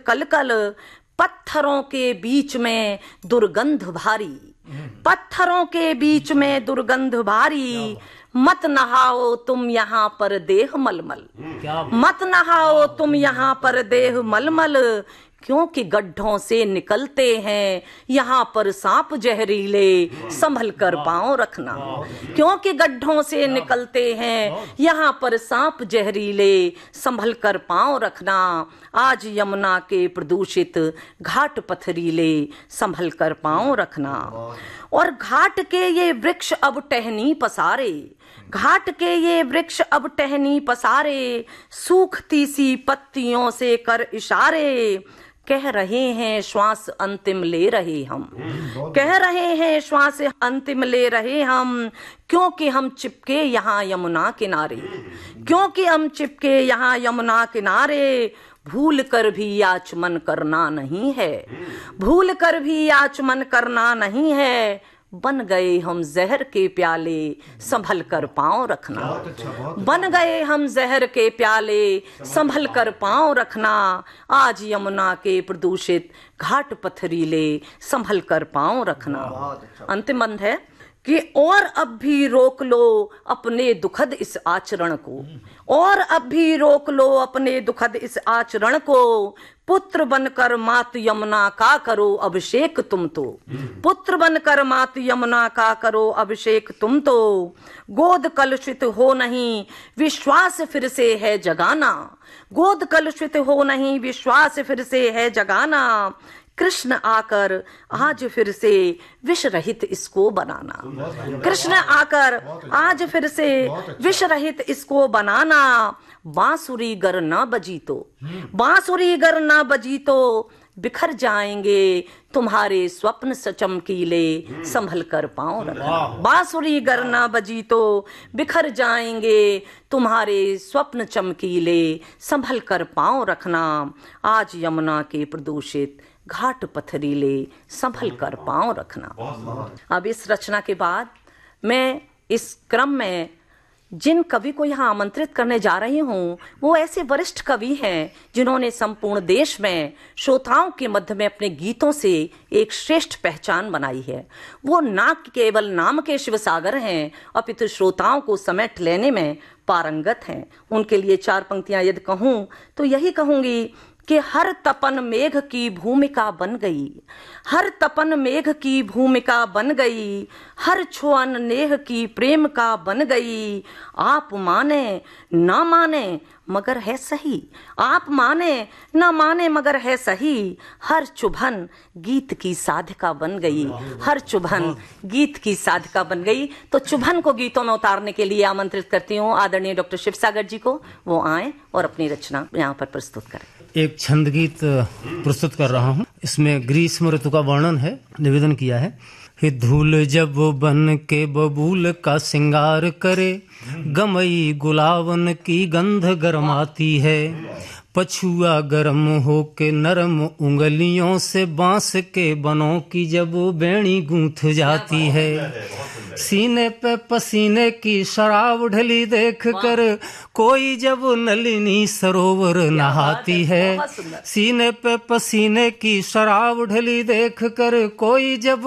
कलकल, पत्थरों के बीच में दुर्गंध भारी, पत्थरों के बीच में दुर्गंध भारी। मत नहाओ तुम यहाँ पर देह मलमल, मत नहाओ तुम यहाँ पर देह मलमल, क्योंकि गड्ढों से निकलते हैं यहाँ पर सांप जहरीले, संभल कर पांव रखना। क्योंकि गड्ढों से निकलते हैं यहाँ पर सांप जहरीले, संभल कर पांव रखना। आज यमुना के प्रदूषित घाट पथरीले, संभल कर पांव रखना। और घाट के ये वृक्ष अब टहनी पसारे, घाट के ये वृक्ष अब टहनी पसारे, सूखती सी पत्तियों से कर इशारे। कह रहे हैं श्वास अंतिम ले रहे हम, कह रहे हैं श्वास अंतिम ले रहे हम, क्योंकि हम चिपके यहाँ यमुना किनारे, क्योंकि हम चिपके यहाँ यमुना किनारे। भूल कर भी आचमन करना नहीं है, भूल कर भी आचमन करना नहीं है। बन गए हम जहर के प्याले, संभल कर पांव रखना। बन गए हम जहर के प्याले, संभल कर पांव रखना। आज यमुना के प्रदूषित घाट पथरीले, संभल कर पांव रखना। अंतिम अंत है कि और अब भी रोक लो अपने दुखद इस आचरण को, और अब भी रोक लो अपने दुखद इस आचरण को। पुत्र बनकर मात यमुना का करो अभिषेक तुम तो, पुत्र बनकर मात यमुना का करो अभिषेक तुम तो। गोद कलुषित हो नहीं विश्वास फिर से है जगाना, गोद कलुषित हो नहीं विश्वास फिर से है जगाना। कृष्ण आकर आज फिर से विष रहित इसको बनाना, कृष्ण आकर आज फिर से विष रहित इसको बनाना। बांसुरी गर ना बजी तो, बांसुरी गर ना बजी तो, बिखर जाएंगे तुम्हारे स्वप्न चमकीले, संभल कर पांव रखना। बांसुरी गर ना बजी तो, बिखर जाएंगे तुम्हारे स्वप्न चमकीले, संभल कर पांव रखना। आज यमुना के प्रदूषित घाट पथरीले, संभल कर पांव रखना। अब इस रचना के बाद मैं इस क्रम में जिन कवि को यहाँ आमंत्रित करने जा रही हूँ वो ऐसे वरिष्ठ कवि हैं जिन्होंने संपूर्ण देश में श्रोताओं के मध्य में अपने गीतों से एक श्रेष्ठ पहचान बनाई है। वो ना केवल नाम के शिवसागर हैं अपितु श्रोताओं को समेट लेने में पारंगत हैं। उनके लिए चार पंक्तियां यदि कहूँ तो यही कहूंगी कि हर तपन मेघ की भूमिका बन गई, हर तपन मेघ की भूमिका बन गई, हर छुअन नेह की प्रेम का बन गई। आप माने ना माने मगर है सही, आप माने ना माने मगर है सही, हर चुभन गीत की साधिका बन गई, हर चुभन गीत की साधिका बन गई। तो चुभन को गीतों में उतारने के लिए आमंत्रित करती हूँ आदरणीय डॉक्टर शिवसागर जी को, वो आए और अपनी रचना यहाँ पर प्रस्तुत करें। एक छंद गीत प्रस्तुत कर रहा हूँ, इसमें ग्रीष्म ऋतु का वर्णन है, निवेदन किया है। धूल जब बन के बबूल का सिंगार करे, गमई गुलावन की गंध गरमाती है। पछुआ गरम हो के नरम उंगलियों से बांस के बनों की जब बेणी गूंथ जाती है। सीने पे पसीने की शराब ढली देख कर कोई जब नलिनी सरोवर नहाती है। सीने पे पसीने की शराब ढली देख कर कोई जब